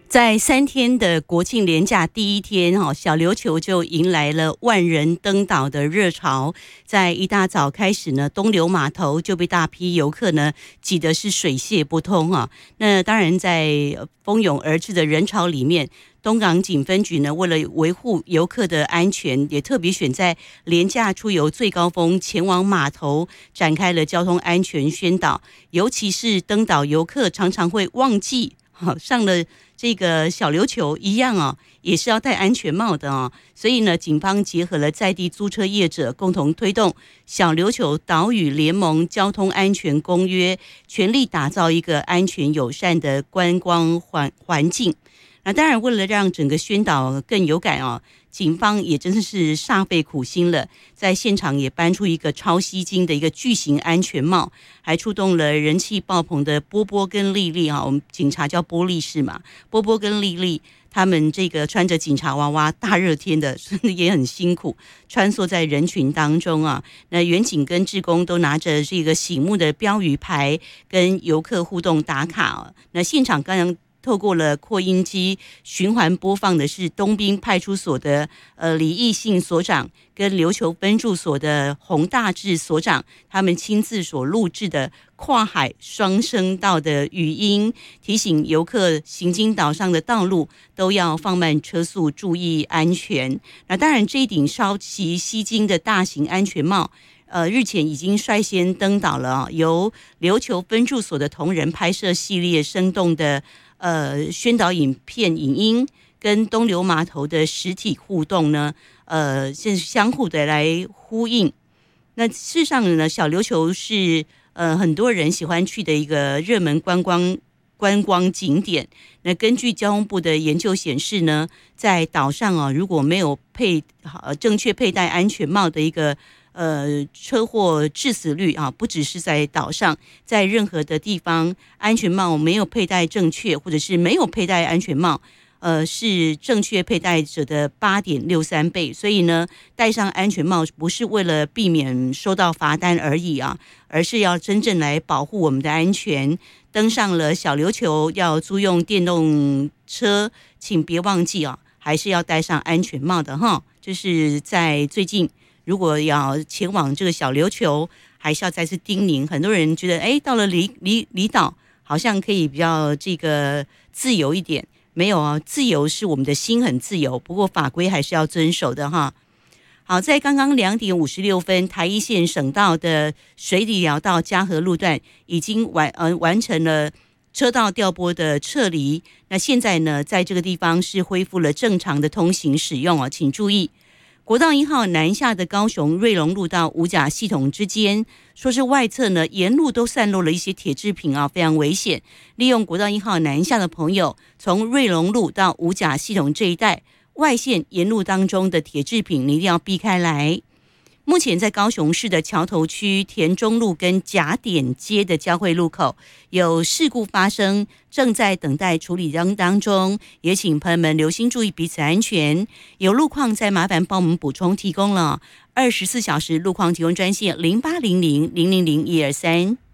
在3天的国庆连假第一天，小琉球就迎来了万人登岛的热潮。在一大早开始呢，东流码头就被大批游客呢挤得是水泄不通啊。那当然，在蜂拥而至的人潮里面，东港警分局呢，为了维护游客的安全，也特别选在连假出游最高峰前往码头，展开了交通安全宣导。尤其是登岛游客常常会忘记上了这个小琉球一样也是要戴安全帽的所以呢，警方结合了在地租车业者，共同推动小琉球岛屿联盟交通安全公约，全力打造一个安全友善的观光环境。那当然，为了让整个宣导更有感警方也真的是煞费苦心了，在现场也搬出一个超吸睛的一个巨型安全帽，还出动了人气爆棚的波波跟丽丽我们警察叫波力士嘛，波波跟丽丽他们这个穿着警察娃娃，大热天的也很辛苦，穿梭在人群当中那员警跟志工都拿着这个醒目的标语牌跟游客互动打卡那现场刚刚透过了扩音机循环播放的是东滨派出所的李义信所长跟琉球分驻所的洪大志所长，他们亲自所录制的跨海双声道的语音，提醒游客行经岛上的道路都要放慢车速，注意安全。那当然，这一顶超级吸睛的大型安全帽日前已经率先登岛了由琉球分驻所的同仁拍摄系列生动的宣导影片影音，跟东流码头的实体互动呢是相互的来呼应。那事实上呢，小琉球是很多人喜欢去的一个热门观光景点。那根据交通部的研究显示呢，在岛上如果没有正确佩戴安全帽的一个车祸致死率不只是在岛上，在任何的地方，安全帽没有佩戴正确，或者是没有佩戴安全帽，是正确佩戴者的8.63倍。所以呢，戴上安全帽不是为了避免收到罚单而已而是要真正来保护我们的安全。登上了小琉球要租用电动车，请别忘记还是要戴上安全帽的就是在最近。如果要前往这个小琉球，还是要再次叮咛。很多人觉得，到了离岛，好像可以比较这个自由一点。没有自由是我们的心很自由，不过法规还是要遵守的好，在刚刚2点56分，台一线省道的水里寮到嘉禾路段已经完成了车道调拨的撤离。那现在呢，在这个地方是恢复了正常的通行使用请注意。国道1号南下的高雄瑞隆路到五甲系统之间，说是外侧呢沿路都散落了一些铁制品非常危险。利用国道1号南下的朋友，从瑞隆路到五甲系统这一带外线沿路当中的铁制品，你一定要避开来。目前在高雄市的桥头区田中路跟甲点街的交汇路口有事故发生，正在等待处理当中，也请朋友们留心注意彼此安全。有路况再麻烦帮我们补充提供了24小时路况提供专线0800000123。